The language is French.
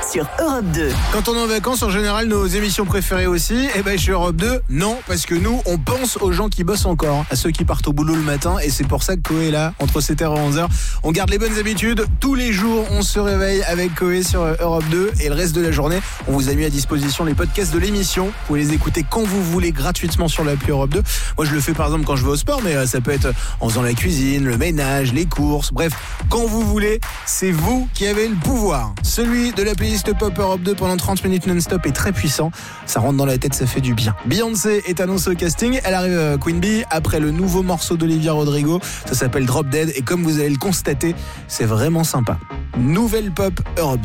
sur Europe 2. Quand on est en vacances, en général, nos émissions préférées aussi, chez Europe 2, non, parce que nous, on pense aux gens qui bossent encore, à ceux qui partent au boulot le matin, et c'est pour ça que Coé est là, entre 7h et 11h. On garde les bonnes habitudes, tous les jours, on se réveille avec Coé sur Europe 2, et le reste de la journée, on vous a mis à disposition les podcasts de l'émission. Vous pouvez les écouter quand vous voulez, gratuitement sur l'appli Europe 2. Moi, je le fais par exemple quand je vais au sport, mais ça peut être en faisant la cuisine, le ménage, les courses, bref, quand vous voulez, c'est vous qui avez le pouvoir. Celui de la playlist Pop Europe 2 pendant 30 minutes non-stop est très puissant. Ça rentre dans la tête, ça fait du bien. Beyoncé est annoncée au casting. Elle arrive Queen Bee après le nouveau morceau d'Olivia Rodrigo. Ça s'appelle Drop Dead et comme vous allez le constater, c'est vraiment sympa. Nouvelle Pop Europe 2.